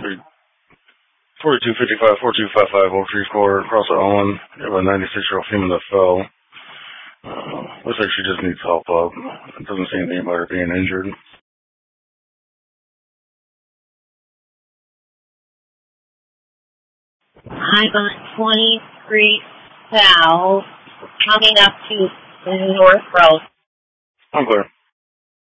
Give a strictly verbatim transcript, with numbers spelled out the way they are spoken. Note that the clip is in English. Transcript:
forty-two fifty-five, forty-two fifty-five, Oak Tree Court, across at Owen. We have a ninety-six-year-old female that fell. Uh, looks like she just needs help up. It doesn't seem anything about her being injured. I'm on twentieth Street South, coming up to North Road. I'm clear.